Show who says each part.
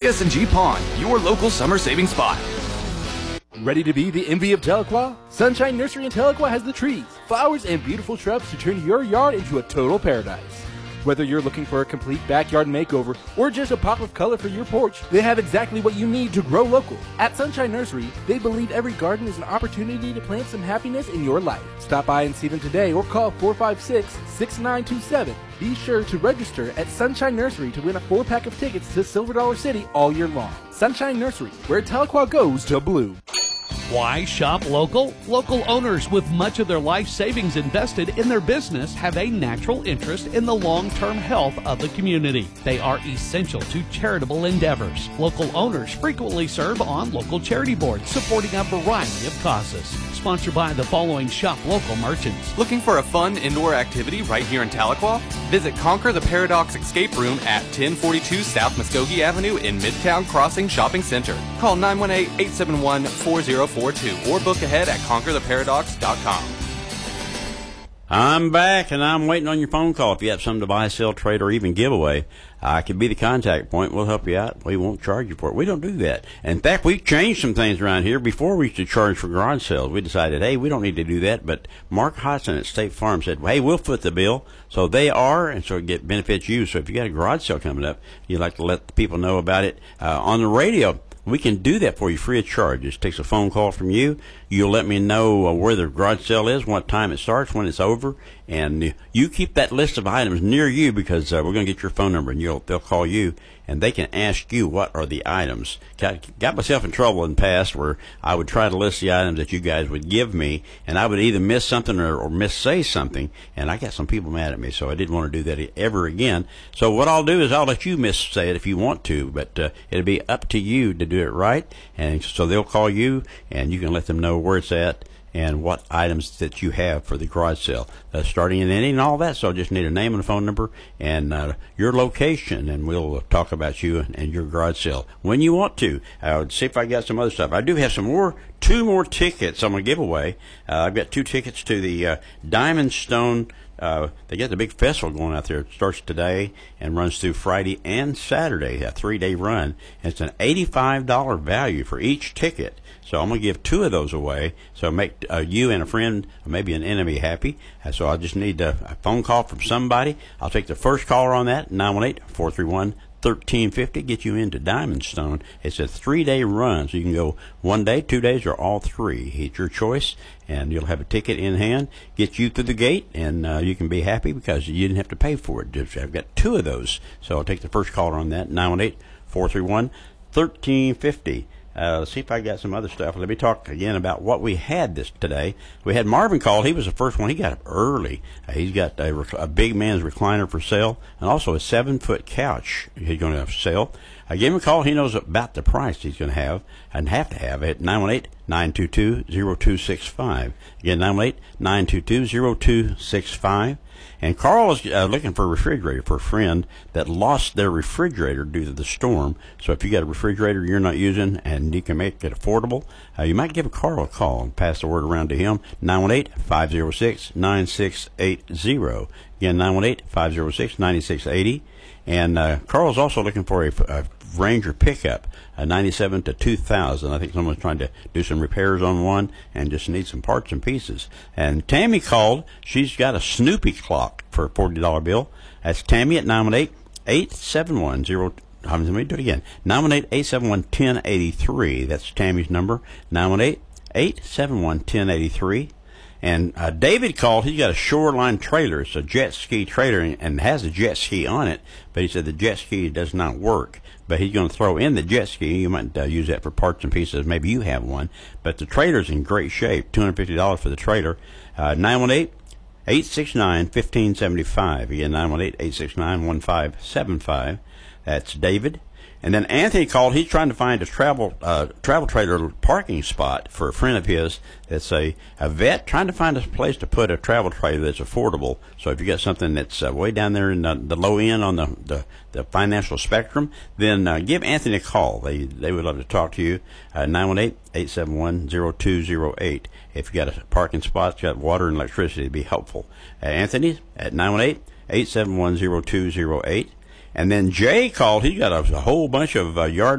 Speaker 1: S&G Pond, your local summer saving spot.
Speaker 2: Ready to be the envy of Tahlequah? Sunshine Nursery in Tahlequah has the trees, flowers, and beautiful shrubs to turn your yard into a total paradise. Whether you're looking for a complete backyard makeover or just a pop of color for your porch, they have exactly what you need to grow local. At Sunshine Nursery, they believe every garden is an opportunity to plant some happiness in your life. Stop by and see them today or call 456-6927. Be sure to register at Sunshine Nursery to win a 4-pack of tickets to Silver Dollar City all year long. Sunshine Nursery, where Tahlequah goes to bloom.
Speaker 3: Why shop local? Local owners with much of their life savings invested in their business have a natural interest in the long-term health of the community. They are essential to charitable endeavors. Local owners frequently serve on local charity boards supporting a variety of causes. Sponsored by the following shop local merchants.
Speaker 1: Looking for a fun indoor activity right here in Tahlequah? Visit Conquer the Paradox Escape Room at 1042 South Muskogee Avenue in Midtown Crossing Shopping Center. Call 918-871-4042 or book ahead at conquertheparadox.com.
Speaker 4: I'm back, and I'm waiting on your phone call. If you have something to buy, sell, trade, or even give away, I could be the contact point. We'll help you out. We won't charge you for it. We don't do that. In fact, we've changed some things around here. Before, we used to charge for garage sales. We decided, hey, we don't need to do that. But Mark Hodson at State Farm said, hey, we'll foot the bill. So they are, and so it benefits you. So if you got a garage sale coming up, you'd like to let the people know about it on the radio, we can do that for you free of charge. It just takes a phone call from you. You'll let me know where the garage sale is, what time it starts, when it's over, and you keep that list of items near you because we're going to get your phone number, and they'll call you, and they can ask you what are the items. Got myself in trouble in the past where I would try to list the items that you guys would give me, and I would either miss something or missay something, and I got some people mad at me, so I didn't want to do that ever again. So what I'll do is I'll let you missay it if you want to, but it'll be up to you to do it right, and so they'll call you, and you can let them know where it's at and what items that you have for the garage sale, starting and ending and all that. So I just need a name and a phone number and your location, and we'll talk about you and your garage sale when you want to. I'll see if I got some other stuff. I do have two more tickets I'm going to give away. I've got 2 tickets to the Diamond Stone. They got the big festival going out there. It starts today and runs through Friday and Saturday, a 3-day run. And it's an $85 value for each ticket. So I'm going to give 2 of those away. So make you and a friend, or maybe an enemy, happy. So I just need a phone call from somebody. I'll take the first caller on that, 918-431-1350. Get you into Diamond Stone. It's a 3-day run, so you can go 1 day, 2 days, or all 3. It's your choice, and you'll have a ticket in hand, get you through the gate, and you can be happy because you didn't have to pay for it. I've got 2 of those, so I'll take the first caller on that, 918-431-1350. Let's see if I got some other stuff. Let me talk again about what we had today. We had Marvin call. He was the first one. He got up early. He's got a big man's recliner for sale and also a 7-foot couch he's going to sell. I gave him a call. He knows about the price he's going to have and have to have at 918-922-0265. Again, 918-922-0265. And Carl is looking for a refrigerator for a friend that lost their refrigerator due to the storm. So if you got a refrigerator you're not using and you can make it affordable, you might give Carl a call and pass the word around to him. 918-506-9680. Again, 918-506-9680. And Carl's also looking for a Ranger pickup, a 97 to 2000. I think someone's trying to do some repairs on one and just needs some parts and pieces. And Tammy called. She's got a Snoopy clock for a $40 bill. That's Tammy at 918-871-0. Let me do it again. 918-871-1083. That's Tammy's number. 918-871-1083. And David called. He's got a Shoreline trailer. It's a jet ski trailer and has a jet ski on it. But he said the jet ski does not work. But he's going to throw in the jet ski. You might use that for parts and pieces. Maybe you have one. But the trailer's in great shape. $250 for the trailer. 918-869-1575. Again, 918-869-1575. That's David. And then Anthony called. He's trying to find a travel trailer parking spot for a friend of his that's a vet, trying to find a place to put a travel trailer that's affordable. So if you got something that's way down there in the low end on the financial spectrum, then give Anthony a call. They would love to talk to you. 918-871-0208. If you got a parking spot, got water and electricity, it'd be helpful. Anthony at 918-871-0208. And then Jay called. He got a whole bunch of yard